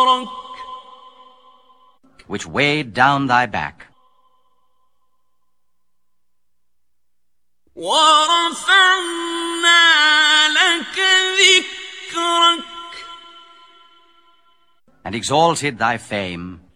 which weighed down thy back. وَرَفَعْنَا لَكَ ذِكْرَكَ And exalted thy fame.